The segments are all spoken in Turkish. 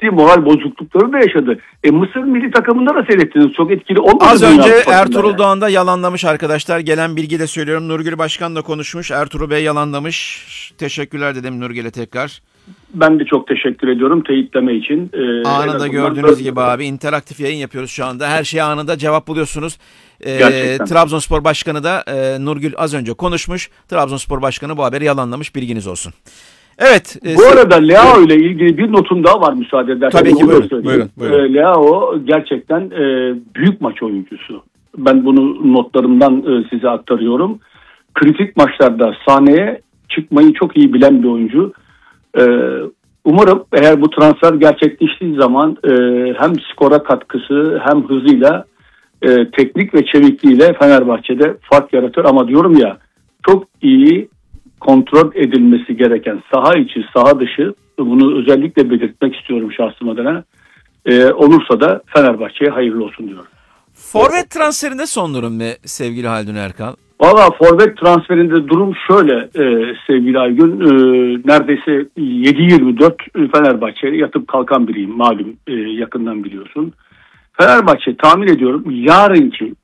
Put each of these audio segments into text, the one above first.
ciddi moral bozuklukları da yaşadı. Mısır milli takımında da seyrettiniz. Çok etkili olmadı. Az önce Ertuğrul Doğan da yalanlamış arkadaşlar. Gelen bilgi de söylüyorum. Nurgül Başkan da konuşmuş. Ertuğrul Bey yalanlamış. Teşekkürler dedim Nurgül'e tekrar. Ben de çok teşekkür ediyorum teyitleme için. Anında gördüğünüz gibi abi interaktif yayın yapıyoruz şu anda. Her şeye anında cevap buluyorsunuz. Trabzonspor Başkanı da Nurgül az önce konuşmuş. Trabzonspor Başkanı bu haberi yalanlamış. Bilginiz olsun. Evet. Bu arada Leao ile ilgili bir notum daha var müsaade ederseniz. Tabii ki buyurun. Leao gerçekten büyük maç oyuncusu. Ben bunu notlarımdan size aktarıyorum. Kritik maçlarda sahneye çıkmayı çok iyi bilen bir oyuncu. Umarım eğer bu transfer gerçekleştiği zaman hem skora katkısı hem hızıyla teknik ve çevikliğiyle Fenerbahçe'de fark yaratır. Ama diyorum ya çok iyi kontrol edilmesi gereken saha içi saha dışı, bunu özellikle belirtmek istiyorum şahsım adına. Olursa da Fenerbahçe'ye hayırlı olsun diyorum. Forvet transferinde son durum ne sevgili Haldun Erkal? Valla forvet transferinde durum şöyle sevgili Aygün. Neredeyse 7-24 Fenerbahçe'ye yatıp kalkan biriyim. Malum yakından biliyorsun. Fenerbahçe tahmin ediyorum yarınki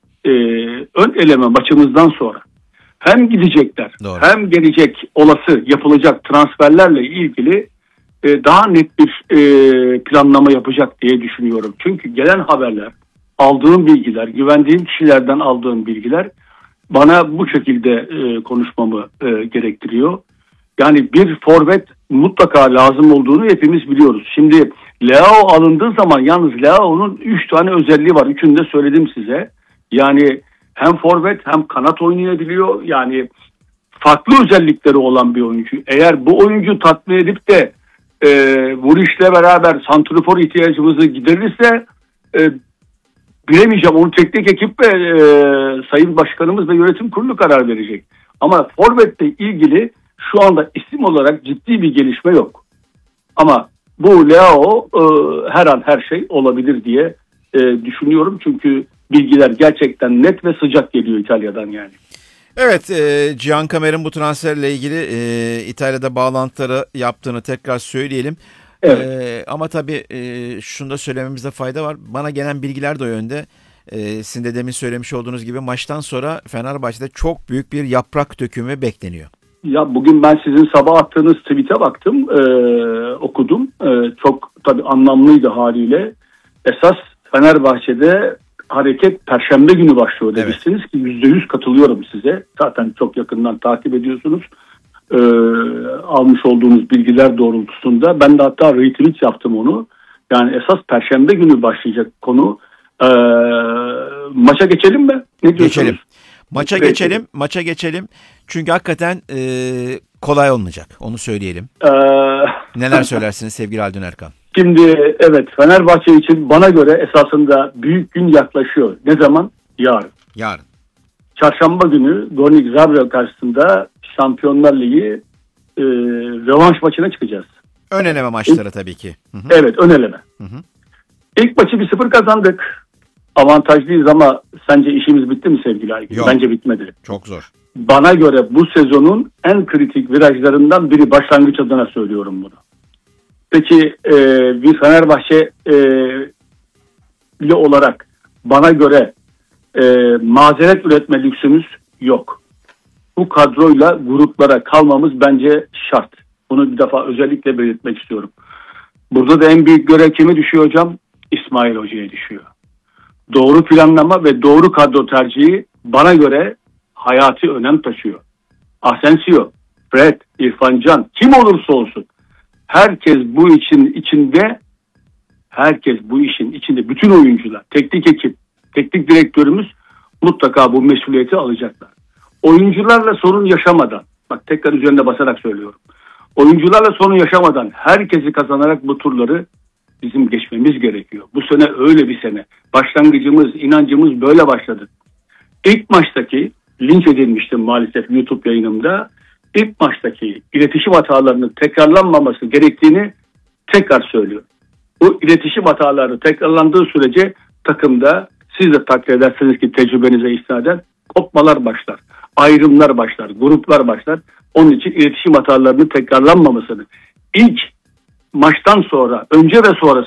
ön eleme maçımızdan sonra hem gidecekler hem gelecek olası yapılacak transferlerle ilgili daha net bir planlama yapacak diye düşünüyorum. Çünkü gelen haberler, aldığım bilgiler, güvendiğim kişilerden aldığım bilgiler bana bu şekilde konuşmamı gerektiriyor. Yani bir forvet mutlaka lazım olduğunu hepimiz biliyoruz. Şimdi Leao alındığı zaman yalnız Leao'nun 3 tane özelliği var. Üçünü de söyledim size. Yani hem forvet hem kanat oynayabiliyor. Yani farklı özellikleri olan bir oyuncu. Eğer bu oyuncu tatmin edip de Vuriş'le beraber santrafor ihtiyacımızı giderirse bilemeyeceğim. Onu teknik ekip ve Sayın Başkanımız ve yönetim kurulu karar verecek. Ama forvetle ilgili şu anda isim olarak ciddi bir gelişme yok. Ama bu Leao her an her şey olabilir diye düşünüyorum. Çünkü bilgiler gerçekten net ve sıcak geliyor İtalya'dan yani. Evet, Cihan Kamer'in bu transferle ilgili İtalya'da bağlantıları yaptığını tekrar söyleyelim. Evet. Ama tabii şunu da söylememizde fayda var. Bana gelen bilgiler de o yönde. Sizin de demin söylemiş olduğunuz gibi maçtan sonra Fenerbahçe'de çok büyük bir yaprak dökümü bekleniyor. Ya bugün ben sizin sabah attığınız tweet'e baktım, okudum. Çok tabii anlamlıydı haliyle. Esas Fenerbahçe'de hareket Perşembe günü başlıyor demiştiniz ki %100 katılıyorum size. Zaten çok yakından takip ediyorsunuz. Almış olduğunuz bilgiler doğrultusunda. Ben de hatta retweet yaptım onu. Yani esas Perşembe günü başlayacak konu. Maça geçelim mi? Ne diyorsunuz? Geçelim. Maça geçelim. Çünkü hakikaten kolay olmayacak. Onu söyleyelim. Neler söylersiniz sevgili Haldun Erkal? Şimdi evet, Fenerbahçe için bana göre esasında büyük gün yaklaşıyor. Ne zaman? Yarın. Çarşamba günü Gornik Zagreb karşısında Şampiyonlar Ligi rövanş maçına çıkacağız. Ön eleme maçları tabii ki. Hı-hı. Evet, ön eleme. Hı-hı. İlk maçı 1-0 kazandık. Avantajlıyız ama sence işimiz bitti mi sevgili Aygün? Yok. Bence bitmedi. Çok zor. Bana göre bu sezonun en kritik virajlarından biri, başlangıç adına söylüyorum bunu. Peki bir Fenerbahçe olarak bana göre mazeret üretme lüksümüz yok. Bu kadroyla gruplara kalmamız bence şart. Bunu bir defa özellikle belirtmek istiyorum. Burada da en büyük görev kime düşüyor hocam? İsmail Hoca'ya düşüyor. Doğru planlama ve doğru kadro tercihi bana göre hayati önem taşıyor. Asensio, Fred, İrfan Can, kim olursa olsun herkes bu işin içinde, bütün oyuncular, teknik ekip, teknik direktörümüz mutlaka bu mesuliyeti alacaklar. Oyuncularla sorun yaşamadan, bak tekrar üzerine basarak söylüyorum. Oyuncularla sorun yaşamadan herkesi kazanarak bu turları bizim geçmemiz gerekiyor. Bu sene öyle bir sene. Başlangıcımız, inancımız böyle başladı. İlk maçtaki, linç edilmiştim maalesef YouTube yayınımda, İlk maçtaki iletişim hatalarının tekrarlanmaması gerektiğini tekrar söylüyorum. Bu iletişim hataları tekrarlandığı sürece takımda, siz de takdir edersiniz ki tecrübenize istinaden, kopmalar başlar, ayrımlar başlar, gruplar başlar. Onun için iletişim hatalarının tekrarlanmamasını ilk maçtan sonra, önce ve sonrası